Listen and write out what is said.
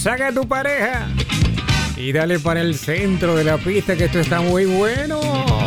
saca a tu pareja y dale para el centro de la pista que esto está muy bueno.